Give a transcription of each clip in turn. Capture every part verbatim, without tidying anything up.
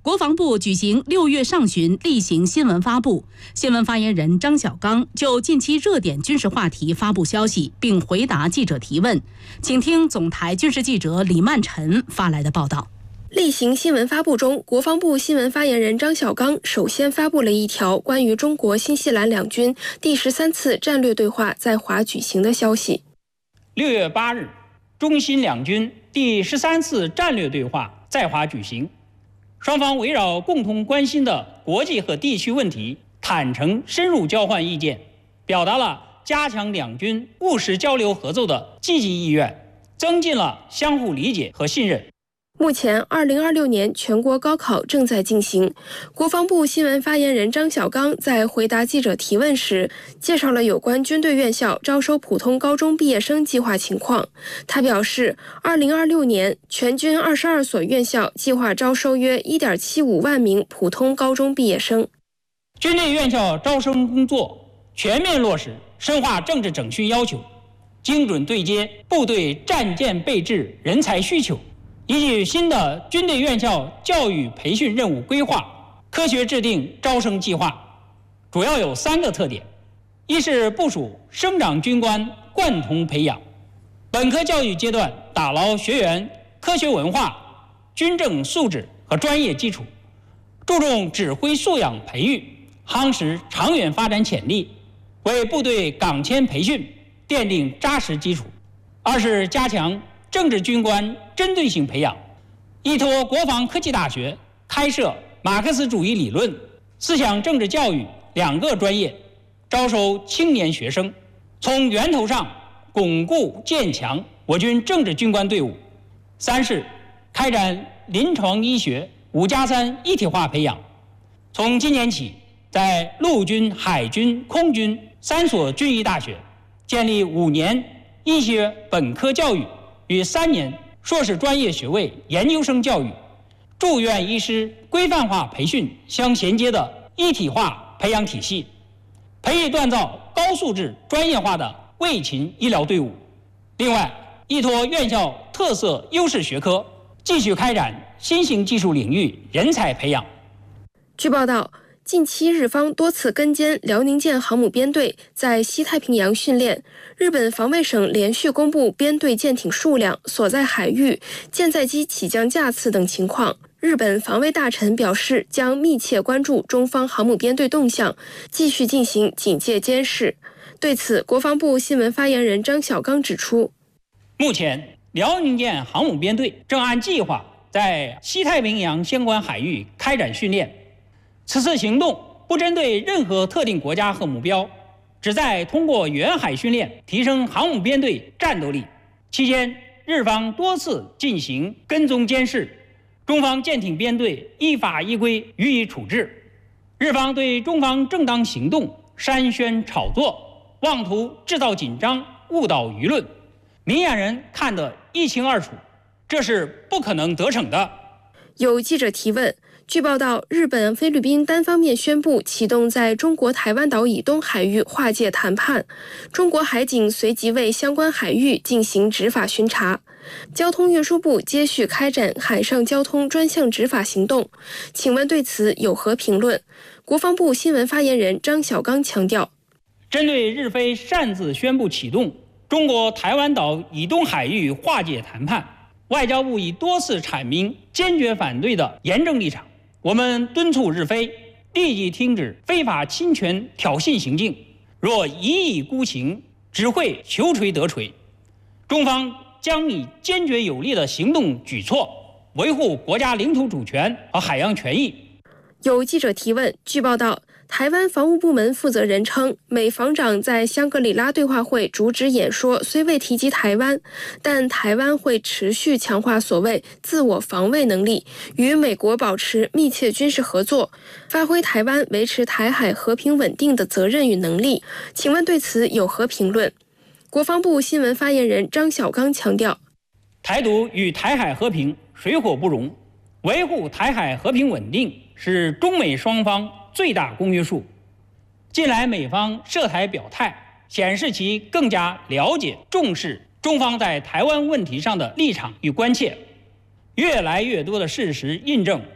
国防部举行六月上旬例行新闻发布，新闻发言人张晓刚就近期热点军事话题发布消息，并回答记者提问。请听总台军事记者李曼晨发来的报道。 例行新闻发布中，国防部新闻发言人张晓刚首先发布了一条关于中国新西兰两军第十三次战略对话在华举行的消息。 六月八日，中新两军第十三次战略对话在华举行，双方围绕共同关心的国际和地区问题，坦诚深入交换意见，表达了加强两军务实交流合作的积极意愿，增进了相互理解和信任。 目前二零二六年全国高考正在进行，国防部新闻发言人张晓刚在回答记者提问时，介绍了有关军队院校招收普通高中毕业生计划情况。他表示，二零二六年全军二十二所院校计划招收约一点七五万名普通高中毕业生。 军队院校招生工作全面落实深化政治整训要求，精准对接部队战舰备制人才需求，依据新的军队院校教育培训任务规划，科学制定招生计划，主要有三个特点：一是部署生长军官贯通培养，本科教育阶段打牢学员科学文化、军政素质和专业基础，注重指挥素养培育，夯实长远发展潜力，为部队岗迁培训奠定扎实基础；二是加强政治军官针对性培养，依托国防科技大学开设马克思主义理论、思想政治教育两个专业，招收青年学生，从源头上巩固建强我军政治军官队伍；三是开展临床医学五加三一体化培养，从今年起，在陆军、海军、空军三所军医大学建立五年医学本科教育与三年硕士专业学位研究生教育、住院医师规范化培训相衔接的一体化培养体系，培育锻造高素质专业化的卫勤医疗队伍。另外，依托院校特色优势学科，继续开展新型技术领域人才培养。 据报道，近期日方多次跟监辽宁舰航母编队在西太平洋训练，日本防卫省连续公布编队舰艇数量、所在海域、舰载机起降架次等情况。日本防卫大臣表示，将密切关注中方航母编队动向，继续进行警戒监视。对此，国防部新闻发言人张晓刚指出， 目前辽宁舰航母编队正按计划在西太平洋相关海域开展训练。此次行动不针对任何特定国家和目标，旨在通过远海训练提升航母编队战斗力。期间，日方多次进行跟踪监视，中方舰艇编队依法依规予以处置。日方对中方正当行动煽宣炒作，妄图制造紧张，误导舆论，明眼人看得一清二楚，这是不可能得逞的。 有记者提问，据报道，日本、菲律宾单方面宣布启动在中国台湾岛以东海域划界谈判，中国海警随即为相关海域进行执法巡查。交通运输部接续开展海上交通专项执法行动，请问对此有何评论？国防部新闻发言人张晓刚强调， 针对日菲擅自宣布启动中国台湾岛以东海域划界谈判，外交部已多次阐明坚决反对的严正立场。我们敦促日菲立即停止非法侵权挑衅行径，若一意孤行，只会求锤得锤。中方将以坚决有力的行动举措维护国家领土主权和海洋权益。 有记者提问，据报道，台湾防务部门负责人称，美防长在香格里拉对话会主旨演说虽未提及台湾，但台湾会持续强化所谓自我防卫能力，与美国保持密切军事合作，发挥台湾维持台海和平稳定的责任与能力。请问对此有何评论？国防部新闻发言人张晓刚强调， 台独与台海和平水火不容，维护台海和平稳定是中美双方最大公约数。近来美方涉台表态，显示其更加了解重视中方在台湾问题上的立场与关切。越来越多的事实印证，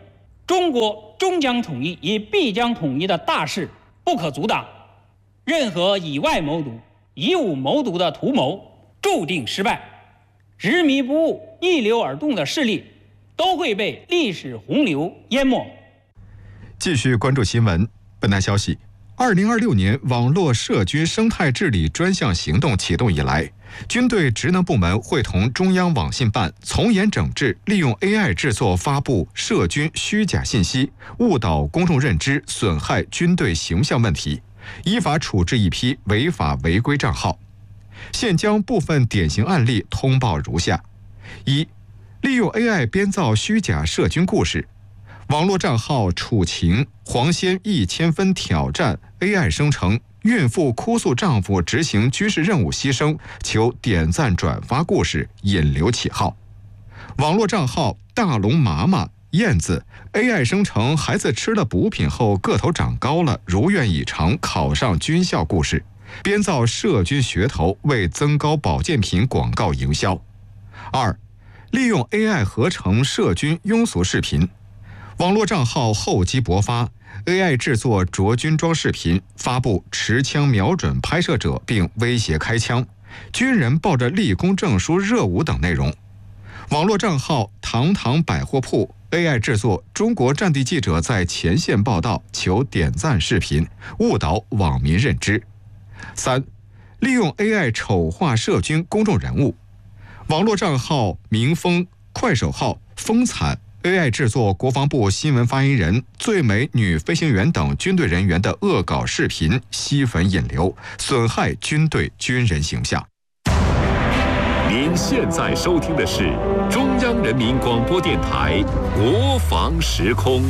中国终将统一，也必将统一的大势不可阻挡。任何以外谋独、以武谋独的图谋，注定失败。执迷不悟、逆流而动的势力，都会被历史洪流淹没。 继续关注新闻。本台消息，二零二六年网络涉军生态治理专项行动启动以来，军队职能部门会同中央网信办从严整治利用 A I 制作发布涉军虚假信息、误导公众认知、损害军队形象问题，依法处置一批违法违规账号。现将部分典型案例通报如下：一、利用 A I 编造虚假涉军故事。网络账号楚晴黄仙一千分挑战 A I 生成孕妇哭诉丈夫执行军事任务牺牲，求点赞转发故事引流起号。网络账号大龙麻麻燕子 A I 生成孩子吃了补品后个头长高了，如愿以偿考上军校故事，编造涉军噱头为增高保健品广告营销。二、利用 A I 合成涉军庸俗视频。网络账号厚积薄发 ，A I 制作着军装视频，发布持枪瞄准拍摄者并威胁开枪，军人抱着立功证书热舞等内容。网络账号堂堂百货铺 A I 制作中国战地记者在前线报道求点赞视频，误导网民认知。三、利用 A I 丑化涉军公众人物。网络账号明风、快手号风惨A I 制作国防部新闻发言人、最美女飞行员等军队人员的恶搞视频，吸粉引流，损害军队军人形象。 您现在收听的是中央人民广播电台国防时空。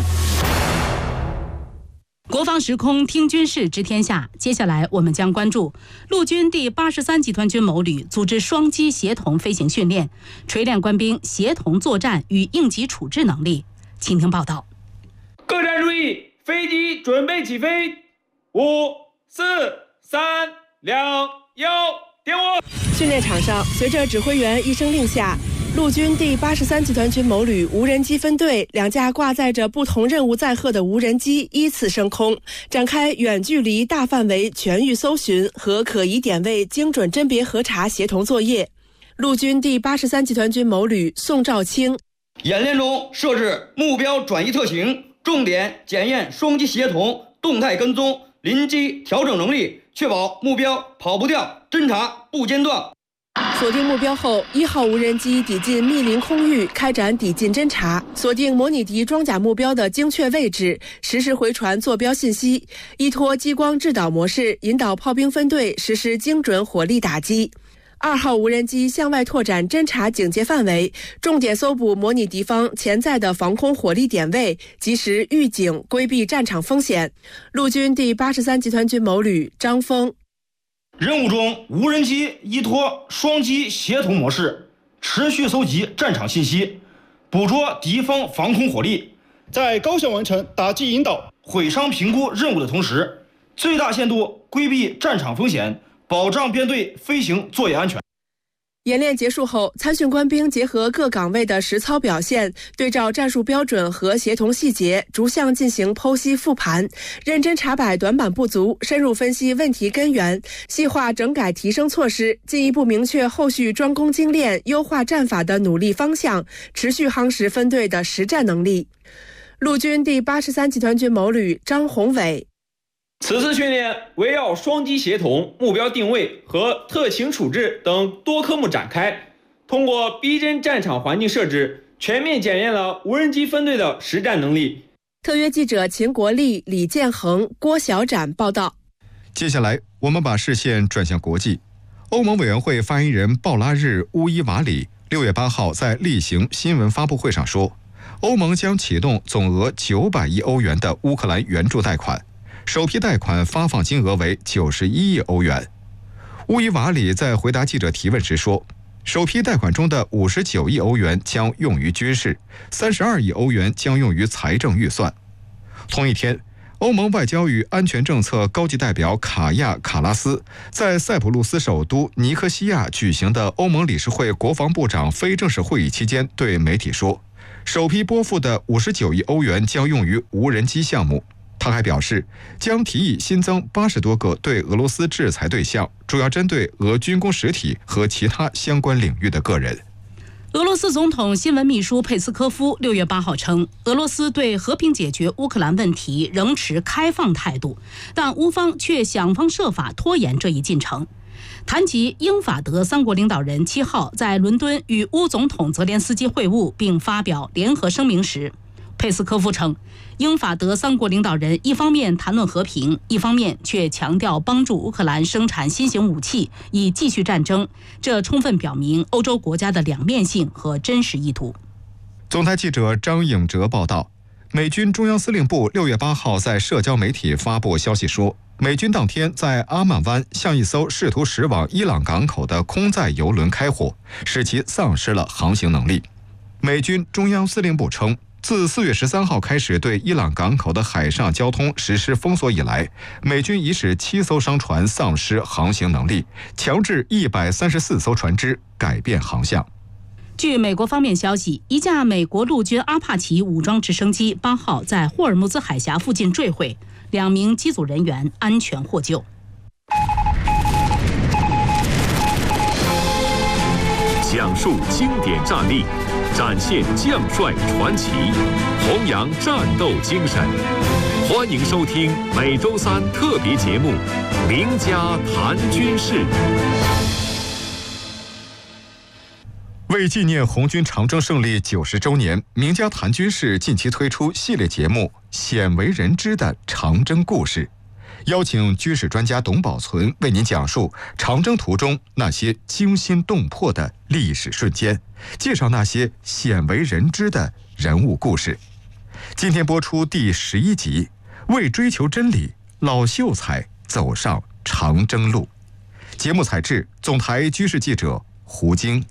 国防时空听军事知天下，接下来我们将关注陆军第八十三集团军某旅组织双机协同飞行训练，锤炼官兵协同作战与应急处置能力。请听报道。 各站注意，飞机准备起飞，五、四、三、两、一，点火。 训练场上，随着指挥员一声令下，陆军第八十三集团军某旅无人机分队两架挂载着不同任务载荷的无人机依次升空，展开远距离大范围全域搜寻和可疑点位精准甄别核查协同作业。陆军第八十三集团军某旅宋兆清： 演练中设置目标转移特型，重点检验双机协同、动态跟踪、临机调整能力，确保目标跑不掉，侦察不间断。 锁定目标后，一号无人机抵近密林空域，开展抵近侦察，锁定模拟敌装甲目标的精确位置，实时回传坐标信息，依托激光制导模式引导炮兵分队实施精准火力打击。二号无人机向外拓展侦察警戒范围，重点搜捕模拟敌方潜在的防空火力点位，及时预警规避战场风险。陆军第八十三集团军某旅张峰： 任务中，无人机依托双机协同模式，持续搜集战场信息，捕捉敌方防空火力，在高效完成打击引导、毁伤评估任务的同时，最大限度规避战场风险，保障编队飞行作业安全。 演练结束后，参训官兵结合各岗位的实操表现，对照战术标准和协同细节，逐项进行剖析复盘，认真查摆短板不足，深入分析问题根源，细化整改提升措施，进一步明确后续专攻精练、优化战法的努力方向，持续夯实分队的实战能力。陆军第八十三集团军某旅张宏伟： 此次训练围绕双机协同、目标定位和特情处置等多科目展开，通过逼真战场环境设置，全面检验了无人机分队的实战能力。 特约记者秦国立、李建恒、郭小展报道。 接下来，我们把视线转向国际。欧盟委员会发言人鲍拉日·乌伊瓦里六月八号在例行新闻发布会上说，欧盟将启动总额九百亿欧元的乌克兰援助贷款。首批贷款发放金额为九十一亿欧元。乌伊瓦里在回答记者提问时说，首批贷款中的五十九亿欧元将用于军事，三十二亿欧元将用于财政预算。同一天，欧盟外交与安全政策高级代表卡亚·卡拉斯在塞浦路斯首都尼科西亚举行的欧盟理事会国防部长非正式会议期间对媒体说， 首批拨付的五十九亿欧元将用于无人机项目。他还表示，将提议新增八十多个对俄罗斯制裁对象，主要针对俄军工实体和其他相关领域的个人。 俄罗斯总统新闻秘书佩斯科夫六月八号称，俄罗斯对和平解决乌克兰问题仍持开放态度，但乌方却想方设法拖延这一进程。谈及英法德三国领导人七号在伦敦与乌总统泽连斯基会晤并发表联合声明时，佩斯科夫称，英法德三国领导人一方面谈论和平，一方面却强调帮助乌克兰生产新型武器以继续战争，这充分表明欧洲国家的两面性和真实意图。 总台记者张颖哲报道，美军中央司令部六月八号在社交媒体发布消息说，美军当天在阿曼湾向一艘试图驶往伊朗港口的空载油轮开火，使其丧失了航行能力。美军中央司令部称，自四月十三号开始对伊朗港口的海上交通实施封锁以来，美军已使七艘商船丧失航行能力，强制一百三十四艘船只改变航向。 据美国方面消息，一架美国陆军阿帕奇武装直升机八号在霍尔木兹海峡附近坠毁，两名机组人员安全获救。 讲述经典战例，展现将帅传奇，弘扬战斗精神。欢迎收听每周三特别节目《名家谈军事》。 为纪念红军长征胜利九十周年，名家谈军事近期推出系列节目《鲜为人知的长征故事》，邀请军事专家董宝存为您讲述长征途中那些惊心动魄的历史瞬间，介绍那些鲜为人知的人物故事。今天播出第十一集，为追求真理，老秀才走上长征路。节目采制总台军事记者胡晶。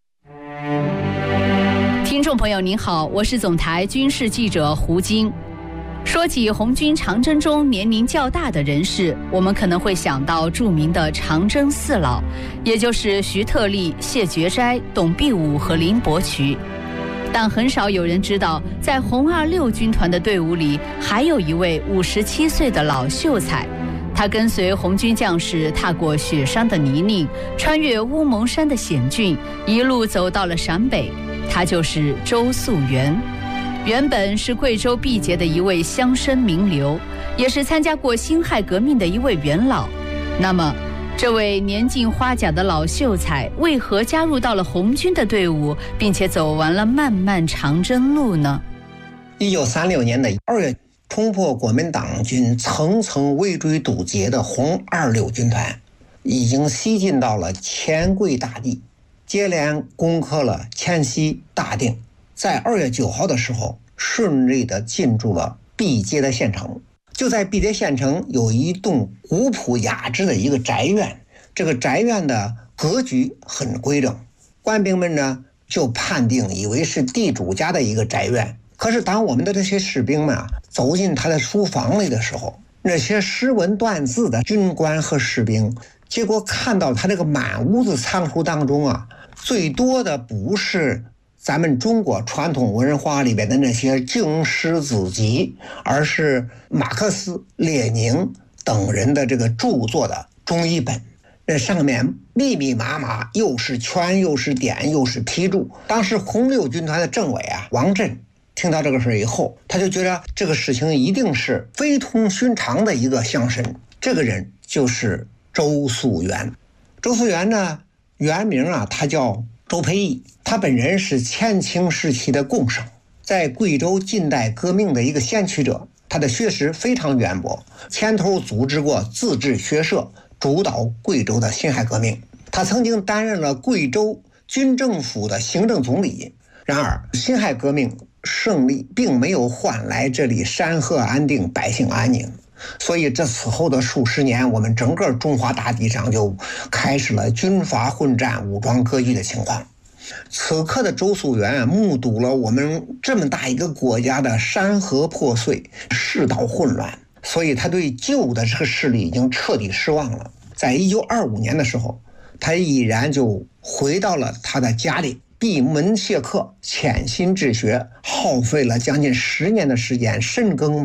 听众朋友您好，我是总台军事记者胡晶。说起红军长征中年龄较大的人士，我们可能会想到著名的长征四老，也就是徐特立、谢觉斋、董必武和林伯渠。但很少有人知道，在红二六军团的队伍里，还有一位五十七岁的老秀才。他跟随红军将士踏过雪山的泥泞，穿越乌蒙山的险峻，一路走到了陕北。他就是周素元。原本是贵州毕节的一位乡绅名流，也是参加过辛亥革命的一位元老。那么这位年近花甲的老秀才为何加入到了红军的队伍，并且走完了漫漫长征路呢？ 一九三六年的二月，冲破国民党军层层围追堵截的红二六军团已经西进到了黔桂大地，接连攻克了黔西、大定，在二月九号的时候顺利地进驻了毕节的县城。就在毕节县城有一栋古朴雅致的一个宅院，这个宅院的格局很规整，官兵们呢就判定以为是地主家的一个宅院。可是当我们的这些士兵们啊走进他的书房里的时候，那些识文断字的军官和士兵，结果看到他这个满屋子藏书当中啊，最多的不是咱们中国传统文化里边的那些经史子集，而是马克思、列宁等人的这个著作的中译本。那上面密密麻麻，又是圈又是点又是批注。当时红六军团的政委啊王震听到这个事以后，他就觉得这个事情一定是非同寻常的一个乡绅。这个人就是周素元。周素元呢原名啊他叫周培义，他本人是前清时期的贡生，在贵州近代革命的一个先驱者，他的学识非常渊博，牵头组织过自治学社，主导贵州的辛亥革命。他曾经担任了贵州军政府的行政总理。然而辛亥革命胜利并没有换来这里山河安定、百姓安宁，所以这此后的数十年，我们整个中华大地上就开始了军阀混战、武装割据的情况。此刻的周素元目睹了我们这么大一个国家的山河破碎、世道混乱，所以他对旧的这个势力已经彻底失望了。在一九二五年的时候，他毅然就回到了他的家里闭门谢客，潜心治学，耗费了将近十年的时间，深耕